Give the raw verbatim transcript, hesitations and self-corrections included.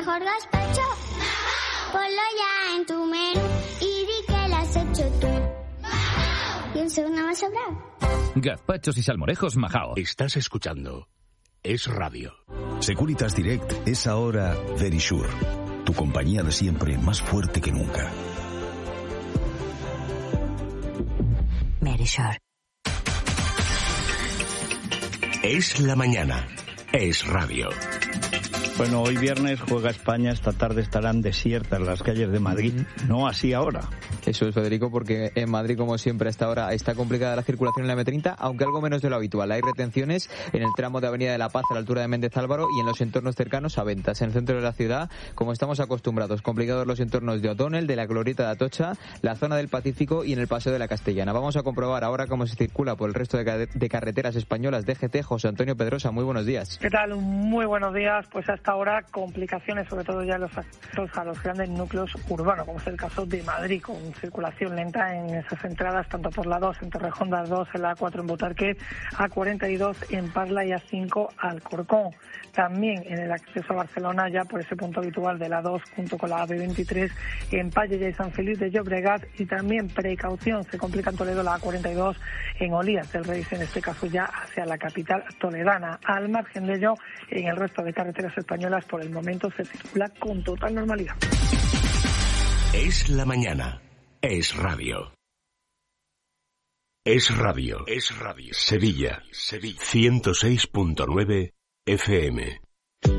mejor gazpacho? Ponlo ya en tu menú y di que lo has hecho tú. Y un segundo más sobrado. Gazpachos y salmorejos Majao. Estás escuchando Es Radio. Securitas Direct es ahora Verisure, tu compañía de siempre más fuerte que nunca. Verisure. Es la mañana. Es Radio. Bueno, hoy viernes juega España, esta tarde estarán desiertas las calles de Madrid, no así ahora. Eso es, Federico, porque en Madrid, como siempre, a esta hora está complicada la circulación en la eme treinta, aunque algo menos de lo habitual. Hay retenciones en el tramo de Avenida de la Paz a la altura de Méndez Álvaro y en los entornos cercanos a Ventas. En el centro de la ciudad, como estamos acostumbrados, complicados los entornos de O'Donnell, de la Glorieta de Atocha, la zona del Pacífico y en el Paseo de la Castellana. Vamos a comprobar ahora cómo se circula por el resto de, ca- de carreteras españolas de G T. José Antonio Pedrosa, muy buenos días. ¿Qué tal? Muy buenos días. Pues hasta ahora complicaciones, sobre todo ya en los accesos a los grandes núcleos urbanos, como es el caso de Madrid, con circulación lenta en esas entradas, tanto por la dos en Torrejón, la dos en la A cuatro en Butarque, A cuarenta y dos en Parla y A cinco Alcorcón. También en el acceso a Barcelona, ya por ese punto habitual de la dos junto con la A B veintitrés en Pallella y San Feliu de Llobregat, y también precaución, se complica en Toledo la A cuarenta y dos en Olías del Rey, en este caso ya hacia la capital toledana. Al margen de ello, en el resto de carreteras españolas por el momento se circula con total normalidad. Es la mañana. Es Radio. Es Radio. Es Radio. Sevilla. Sevilla. ciento seis punto nueve F M.